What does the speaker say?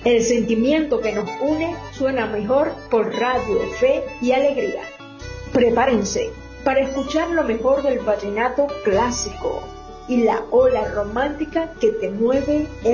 El sentimiento que nos une suena mejor por Radio Fe y Alegría. Prepárense para escuchar lo mejor del vallenato clásico y la ola romántica que te mueve el